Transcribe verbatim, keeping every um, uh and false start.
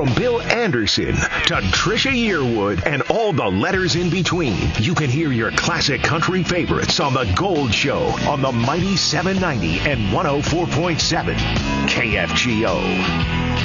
From Bill Anderson to Trisha Yearwood and all the letters in between, you can hear your classic country favorites on The Gold Show on the mighty seven ninety and one oh four point seven K F G O.